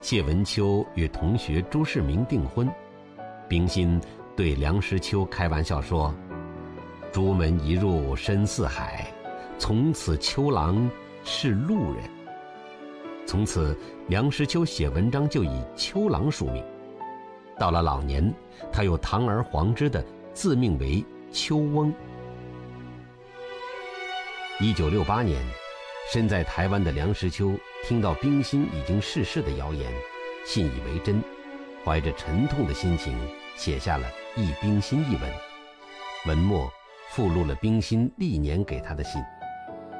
谢文秋与同学朱世民订婚，冰心对梁实秋开玩笑说：“朱门一入深似海，从此秋郎是路人。”从此，梁实秋写文章就以秋郎署名。到了老年，他又堂而皇之的自命为秋翁。1968年，身在台湾的梁实秋听到冰心已经逝世的谣言，信以为真，怀着沉痛的心情写下了《忆冰心》一文，文末附录了冰心历年给他的信。